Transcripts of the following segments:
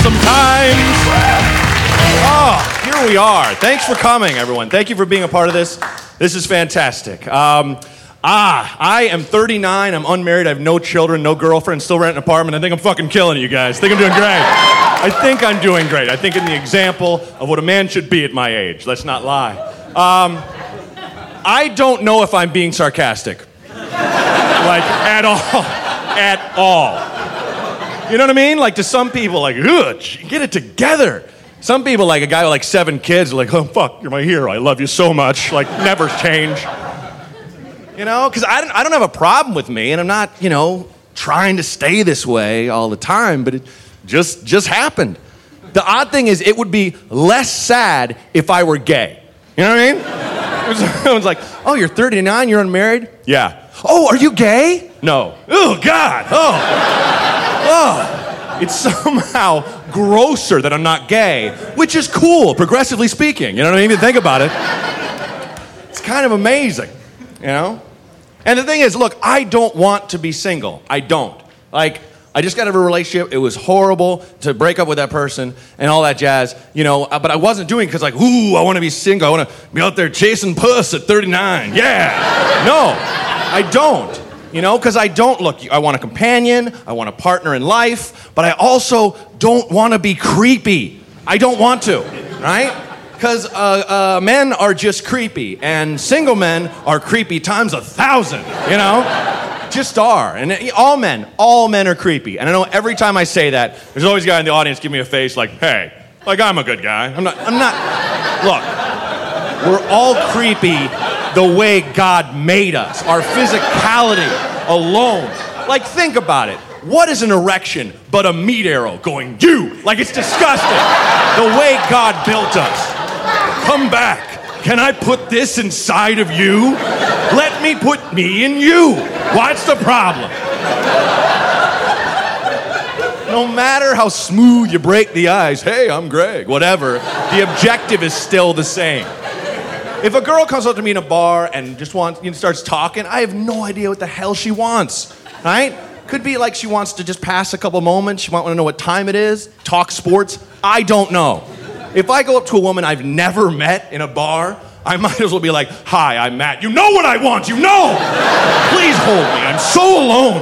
sometimes. Oh, here we are. Thanks for coming, everyone. Thank you for being a part of this. This is fantastic. I am 39. I'm unmarried. I have no children, no girlfriend, still rent an apartment. I think I'm fucking killing it, you guys. I think I'm doing great. I think I'm doing great. I think I'm the example of what a man should be at my age. Let's not lie. I don't know if I'm being sarcastic. Like, at all. At all. You know what I mean? Like, to some people, like, ugh, get it together. Some people, like a guy with like 7 kids, are like, oh, fuck, you're my hero. I love you so much. Like, never change. You know? Because I don't have a problem with me, and I'm not, trying to stay this way all the time, but it just happened. The odd thing is, it would be less sad if I were gay. You know what I mean? Everyone's like, oh, you're 39, you're unmarried? Yeah. Oh, are you gay? No. Oh, God. Oh. It's somehow grosser that I'm not gay, which is cool, progressively speaking. You know what I mean? If you think about it. It's kind of amazing, And the thing is, look, I don't want to be single. I don't. Like, I just got out of a relationship. It was horrible to break up with that person and all that jazz, but I wasn't doing it because, ooh, I want to be single. I want to be out there chasing puss at 39. Yeah. No, I don't. Because I don't I want a companion, I want a partner in life, but I also don't want to be creepy. I don't want to, right? Because men are just creepy, and single men are creepy times 1,000, Just are. And all men are creepy. And I know every time I say that, there's always a guy in the audience give me a face like, hey, like I'm a good guy. I'm not. Look, we're all creepy the way God made us. Our physicality alone. Like, think about it. What is an erection but a meat arrow going, you? Like, it's disgusting. The way God built us. Come back. Can I put this inside of you? Let me put me in you. What's the problem? No matter how smooth you break the ice, hey, I'm Greg, whatever, the objective is still the same. If a girl comes up to me in a bar and just starts talking, I have no idea what the hell she wants, right? Could be like she wants to just pass a couple moments. She might want to know what time it is, talk sports. I don't know. If I go up to a woman I've never met in a bar, I might as well be like, hi, I'm Matt. You know what I want, Please hold me. I'm so alone.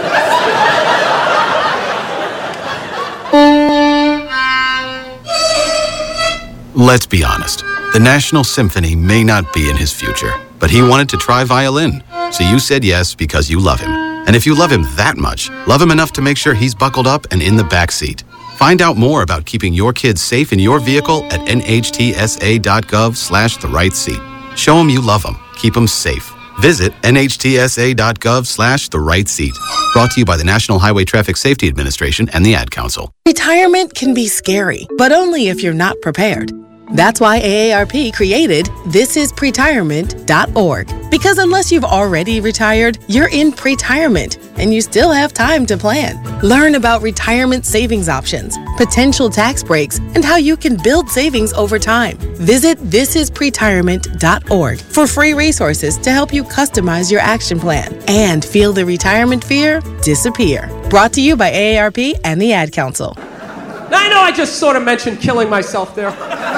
Let's be honest. The National Symphony may not be in his future, but he wanted to try violin. So you said yes because you love him. And if you love him that much, love him enough to make sure he's buckled up and in the back seat. Find out more about keeping your kids safe in your vehicle at nhtsa.gov/the-right-seat. Show him you love him. Keep him safe. Visit nhtsa.gov/the-right-seat. Brought to you by the National Highway Traffic Safety Administration and the Ad Council. Retirement can be scary, but only if you're not prepared. That's why AARP created thisispretirement.org. Because unless you've already retired, you're in pretirement, and you still have time to plan. Learn about retirement savings options, potential tax breaks, and how you can build savings over time. Visit thisispretirement.org for free resources to help you customize your action plan and feel the retirement fear disappear. Brought to you by AARP and the Ad Council. Now, I know I just sort of mentioned killing myself there.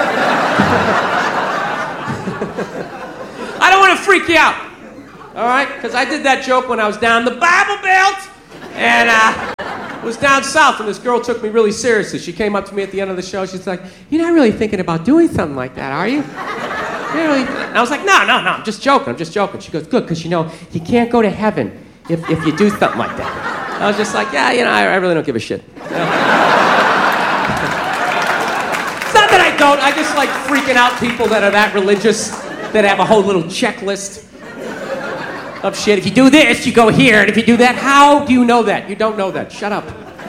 I don't want to freak you out, all right? Because I did that joke when I was down the Bible Belt and was down south, and this girl took me really seriously. She came up to me at the end of the show. She's like, you're not really thinking about doing something like that, are you? Really? And I was like, no, I'm just joking. She goes, good, because you can't go to heaven if you do something like that. I was just like, yeah, I really don't give a shit. I just like freaking out people that are that religious, that have a whole little checklist of shit. If you do this, you go here, and if you do that, how do you know that? You don't know that. Shut up.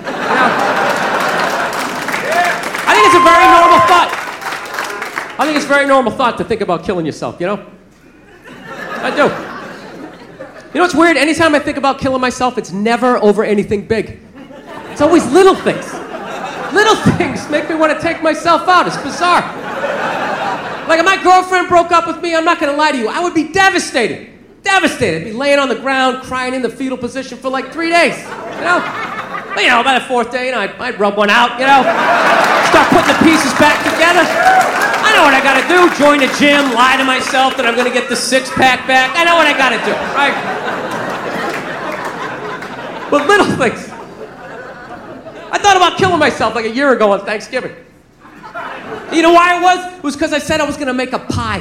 I think it's a very normal thought. I think it's a very normal thought to think about killing yourself, I do. You know what's weird? Anytime I think about killing myself, it's never over anything big. It's always little things. Little things make me want to take myself out. It's bizarre. Like if my girlfriend broke up with me, I'm not going to lie to you, I would be devastated. I'd be laying on the ground, crying in the fetal position for like 3 days. But, you know, by the fourth day, you know, I'd rub one out, you know, start putting the pieces back together. I know what I gotta do. Join the gym, lie to myself that I'm gonna get the six-pack back. I know what I gotta do, right? But little things. I thought about killing myself like a year ago on Thanksgiving. You know why it was? It was because I said I was gonna make a pie.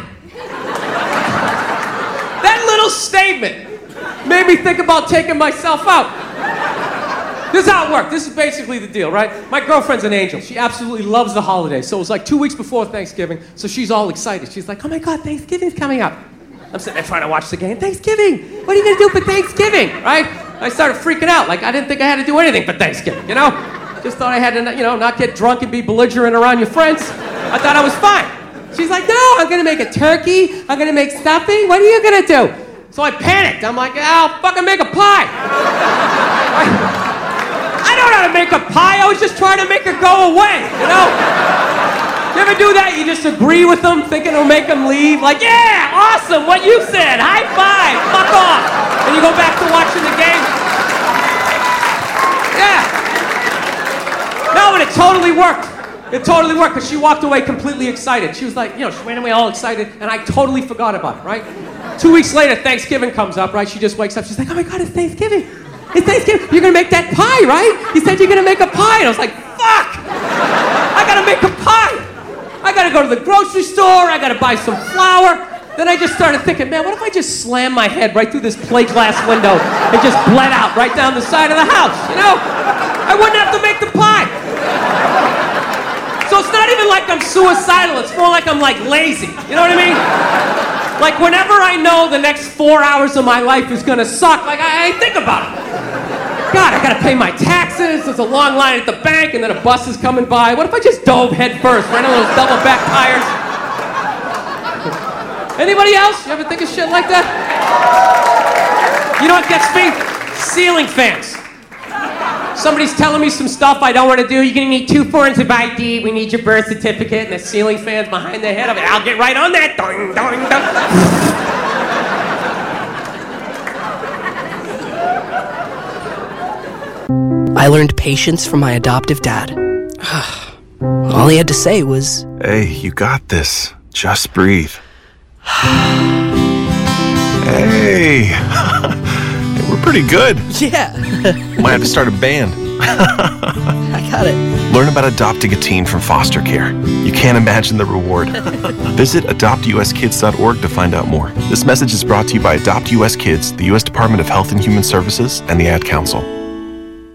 That little statement made me think about taking myself out. This is how it worked. This is basically the deal, right? My girlfriend's an angel. She absolutely loves the holidays. So it was like 2 weeks before Thanksgiving, so she's all excited. She's like, oh my God, Thanksgiving's coming up. I'm sitting there trying to watch the game. Thanksgiving! What are you gonna do for Thanksgiving, right? I started freaking out. Like, I didn't think I had to do anything for Thanksgiving, you know? Just thought I had to, you know, not get drunk and be belligerent around your friends. I thought I was fine. She's like, no, I'm gonna make a turkey. I'm gonna make stuffing. What are you gonna do? So I panicked. I'm like, I'll fucking make a pie. I don't know how to make a pie. I was just trying to make her go away, you know? You ever do that? You just agree with them, thinking it'll make them leave? Like, yeah, awesome, what you said. High five, fuck off. And you go back to watching the game. Yeah. No, but it totally worked. It totally worked because she walked away completely excited. She was like, you know, she went away all excited, and I totally forgot about it, right? 2 weeks later, Thanksgiving comes up, right? She just wakes up. She's like, oh my God, it's Thanksgiving. It's Thanksgiving. You're gonna make that pie, right? You said you're gonna make a pie. And I was like, fuck! I gotta make a pie. I gotta go to the grocery store. I gotta buy some flour. Then I just started thinking, man, what if I just slam my head right through this plate glass window and just bled out right down the side of the house, you know? I wouldn't have to make the pie. So it's not even like I'm suicidal, it's more like I'm like lazy, you know what I mean? Like whenever I know the next 4 hours of my life is gonna suck, like I think about it. God, I gotta pay my taxes, there's a long line at the bank, and then a bus is coming by. What if I just dove head first, right on those double back tires? Anybody else? You ever think of shit like that? You know what gets me? Ceiling fans. Somebody's telling me some stuff I don't want to do. You're gonna need 2 forms of ID. We need your birth certificate. And the ceiling fan's behind their head. I'll get right on that. Doing, doing, doing. I learned patience from my adoptive dad. All he had to say was, hey, you got this. Just breathe. Hey. We're pretty good. yeah. Might have to start a band. I got it. Learn about adopting a teen from foster care. You can't imagine the reward. Visit adoptuskids.org to find out more. This message is brought to you by Adopt US Kids, the U.S. Department of Health and Human Services, and the Ad Council.